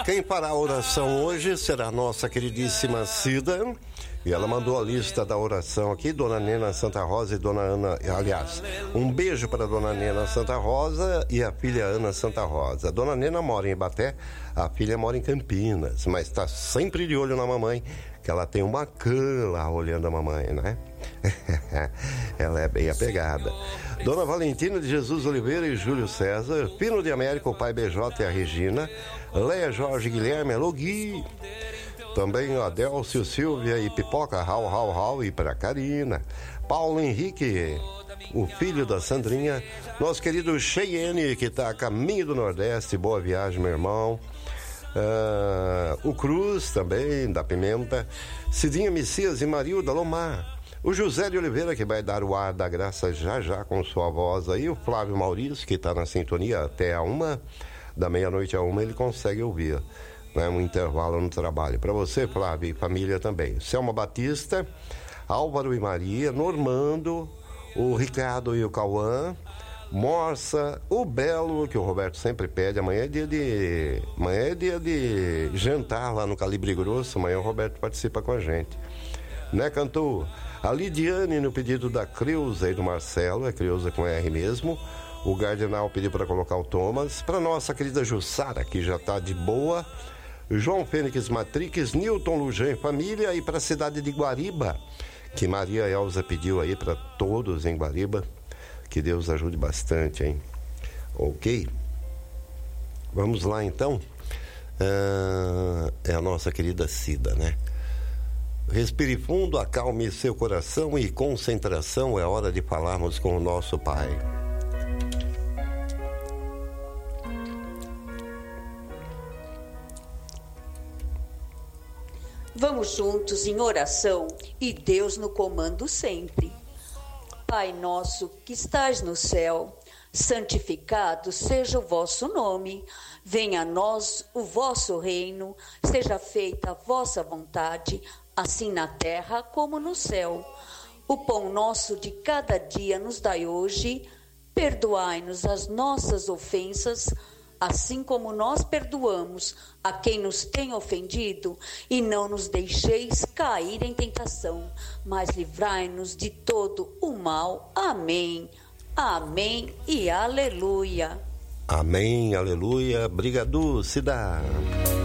Quem fará a oração hoje será a nossa queridíssima Cida. E ela mandou a lista da oração aqui, Dona Nena Santa Rosa e Dona Ana. Aliás, um beijo para Dona Nena Santa Rosa e a filha Ana Santa Rosa. A Dona Nena mora em Ibaté, a filha mora em Campinas, mas está sempre de olho na mamãe, que ela tem uma cã lá olhando a mamãe, né? Ela é bem apegada. Dona Valentina de Jesus Oliveira e Júlio César, Pino de América, o pai BJ e a Regina, Leia Jorge Guilherme, alô Gui. Também a Delcio Silvia e Pipoca, Rau e para Karina. Paulo Henrique, o filho da Sandrinha. Nosso querido Cheyenne, que está a caminho do Nordeste. Boa viagem, meu irmão. O Cruz também, da Pimenta. Cidinha Messias e Marilda Lomar. O José de Oliveira, que vai dar o ar da graça já com sua voz aí. O Flávio Maurício, que está na sintonia até a 1, da meia-noite a 1, ele consegue ouvir. Um intervalo no trabalho. Para você, Flávio, e família também. Selma Batista, Álvaro e Maria, Normando, o Ricardo e o Cauã, Morsa, o Belo, que o Roberto sempre pede. Amanhã é dia de jantar lá no Calibre Grosso. Amanhã o Roberto participa com a gente. Né, Cantu? A Lidiane, no pedido da Creuza e do Marcelo, é Creuza com R mesmo. O Gardenal pediu para colocar o Thomas. Para nossa querida Jussara, que já está de boa. João Fênix Matrix, Newton Lujan e família, e para a cidade de Guariba, que Maria Elza pediu aí para todos em Guariba. Que Deus ajude bastante, hein? Ok? Vamos lá então. É a nossa querida Cida, né? Respire fundo, acalme seu coração e concentração. É hora de falarmos com o nosso Pai. Vamos juntos em oração e Deus no comando sempre. Pai nosso que estás no céu, santificado seja o vosso nome. Venha a nós o vosso reino, seja feita a vossa vontade, assim na terra como no céu. O pão nosso de cada dia nos dai hoje, perdoai-nos as nossas ofensas, assim como nós perdoamos a quem nos tem ofendido, e não nos deixeis cair em tentação, mas livrai-nos de todo o mal. Amém. Amém e aleluia. Amém, aleluia. Obrigado, Cida.